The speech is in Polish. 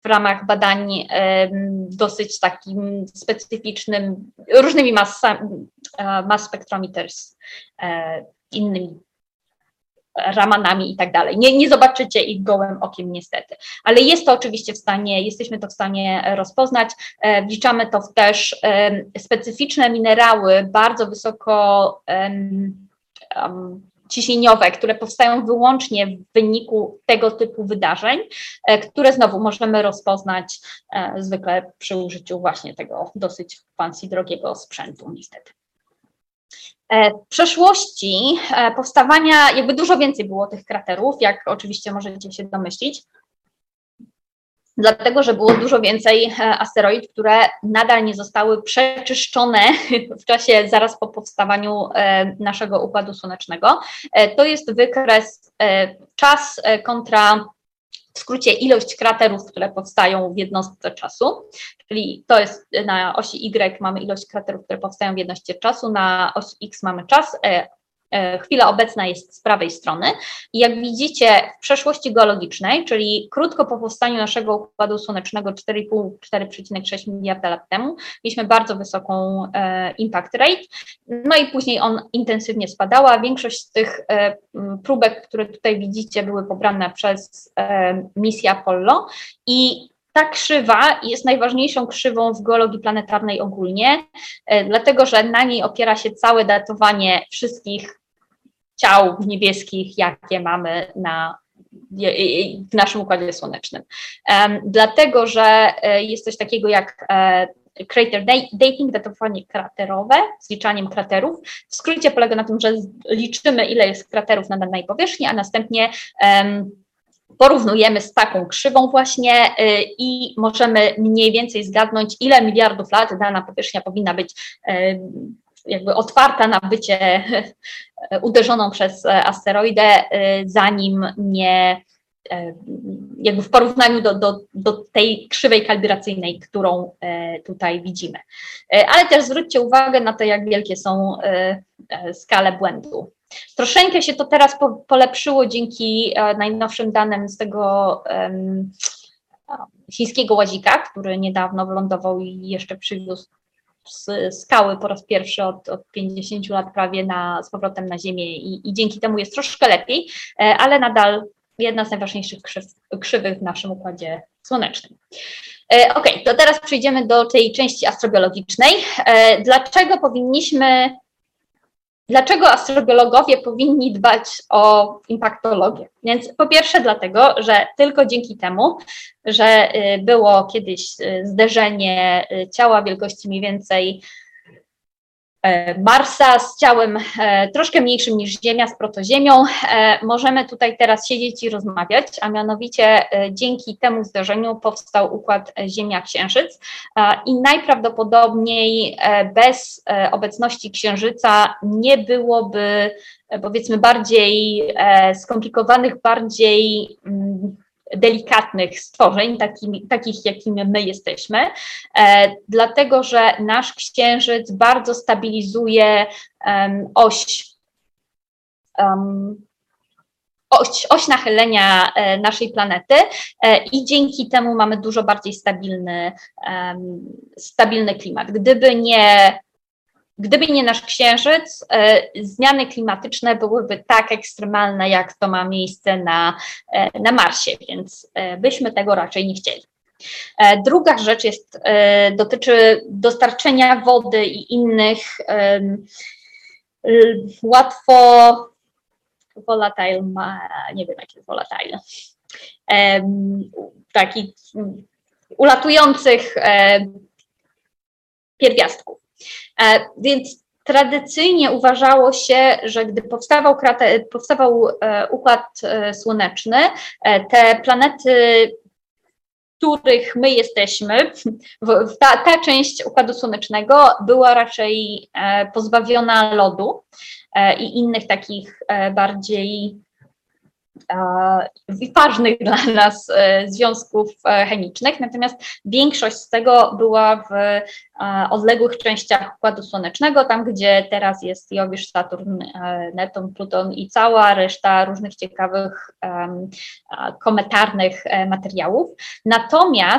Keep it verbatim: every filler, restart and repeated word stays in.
ramach badań dosyć takim specyficznym, różnymi mass, mass spectrometers, innymi Ramanami i tak dalej. Nie, nie zobaczycie ich gołym okiem niestety, ale jest to oczywiście w stanie, jesteśmy to w stanie rozpoznać. Wliczamy to w też specyficzne minerały, bardzo wysoko um, um, ciśnieniowe, które powstają wyłącznie w wyniku tego typu wydarzeń, które znowu możemy rozpoznać zwykle przy użyciu właśnie tego dosyć fancy, drogiego sprzętu niestety. W przeszłości powstawania, jakby dużo więcej było tych kraterów, jak oczywiście możecie się domyślić, dlatego że było dużo więcej asteroid, które nadal nie zostały przeczyszczone w czasie zaraz po powstawaniu naszego Układu Słonecznego. To jest wykres czas kontra, w skrócie, ilość kraterów, które powstają w jednostce czasu, czyli to jest na osi Y mamy ilość kraterów, które powstają w jednostce czasu, na osi X mamy czas, e, e, chwila obecna jest z prawej strony i jak widzicie w przeszłości geologicznej, czyli krótko po powstaniu naszego Układu Słonecznego cztery i pół do czterech przecinek sześć miliarda lat temu, mieliśmy bardzo wysoką e, impact rate, no i później on intensywnie spadała. Większość z tych e, próbek, które tutaj widzicie, były pobrane przez e, misję Apollo i ta krzywa jest najważniejszą krzywą w geologii planetarnej ogólnie, e, dlatego że na niej opiera się całe datowanie wszystkich ciał niebieskich, jakie mamy na, w naszym Układzie Słonecznym. E, dlatego, że e, jest coś takiego jak e, crater dating, datowanie kraterowe, zliczaniem kraterów. W skrócie polega na tym, że liczymy, ile jest kraterów na danej powierzchni, a następnie um, porównujemy z taką krzywą właśnie y, i możemy mniej więcej zgadnąć, ile miliardów lat dana powierzchnia powinna być y, jakby otwarta na bycie y, uderzoną przez asteroidę, y, zanim nie jakby w porównaniu do, do, do tej krzywej kalibracyjnej, którą tutaj widzimy. Ale też zwróćcie uwagę na to, jak wielkie są skale błędu. Troszeczkę się to teraz po, polepszyło dzięki najnowszym danym z tego um, chińskiego łazika, który niedawno wylądował i jeszcze przywiózł z skały po raz pierwszy od, od pięćdziesięciu lat prawie na, z powrotem na Ziemię i, i dzięki temu jest troszkę lepiej, ale nadal jedna z najważniejszych krzyw, krzywych w naszym Układzie Słonecznym. E, ok, to teraz przejdziemy do tej części astrobiologicznej. E, dlaczego powinniśmy, dlaczego astrobiologowie powinni dbać o impaktologię? Więc po pierwsze dlatego, że tylko dzięki temu, że było kiedyś zderzenie ciała wielkości mniej więcej Marsa z ciałem troszkę mniejszym niż Ziemia, z protoziemią, możemy tutaj teraz siedzieć i rozmawiać, a mianowicie dzięki temu zdarzeniu powstał układ Ziemia-Księżyc i najprawdopodobniej bez obecności Księżyca nie byłoby, powiedzmy, bardziej skomplikowanych, bardziej delikatnych stworzeń, takimi, takich jakimi my jesteśmy, e, dlatego że nasz Księżyc bardzo stabilizuje um, oś, um, oś, oś nachylenia e, naszej planety e, i dzięki temu mamy dużo bardziej stabilny, um, stabilny klimat. Gdyby nie Gdyby nie nasz Księżyc, e, zmiany klimatyczne byłyby tak ekstremalne, jak to ma miejsce na, e, na Marsie, więc e, byśmy tego raczej nie chcieli. E, druga rzecz jest, e, dotyczy dostarczenia wody i innych e, łatwo volatile, ma, nie wiem jak jest volatile, e, takich ulatujących e, pierwiastków. Więc tradycyjnie uważało się, że gdy powstawał, krater, powstawał Układ Słoneczny, te planety, których my jesteśmy, ta, ta część Układu Słonecznego była raczej pozbawiona lodu i innych takich bardziej ważnych dla nas związków chemicznych, natomiast większość z tego była w odległych częściach Układu Słonecznego, tam gdzie teraz jest Jowisz, Saturn, Neptun, Pluton i cała reszta różnych ciekawych kometarnych materiałów. Natomiast